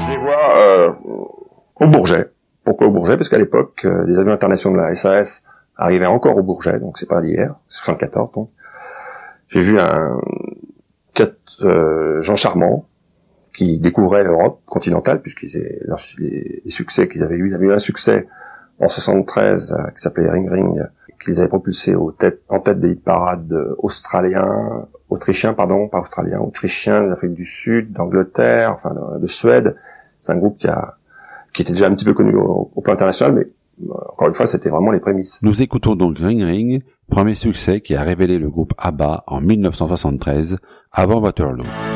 Je les vois au Bourget. Pourquoi au Bourget? Parce qu'à l'époque, les avions internationaux de la SAS arrivaient encore au Bourget, donc c'est pas d'hier, 74 donc. J'ai vu Jean Charmant qui découvrait l'Europe continentale, les succès qu'ils avaient eu. Ils avaient eu un succès en 73 qui s'appelait Ring Ring, qu'ils avaient propulsé en tête des parades autrichiens, d'Afrique du Sud, d'Angleterre, enfin de Suède. C'est un groupe qui était déjà un petit peu connu au plan international, mais encore une fois, c'était vraiment les prémices. Nous écoutons donc Ring Ring, premier succès qui a révélé le groupe ABBA en 1973, avant Waterloo.